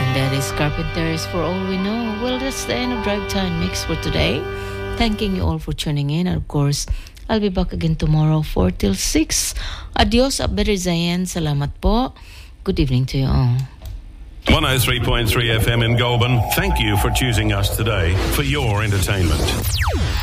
Daddy's Carpenters, For All We Know. Well, that's the end of Drive Time Mix for today. Thanking you all for tuning in. And of course, I'll be back again tomorrow 4 till 6. Adios, Abder Zayan. Salamat po. Good evening to you all. 103.3 FM in Goulburn. Thank you for choosing us today for your entertainment.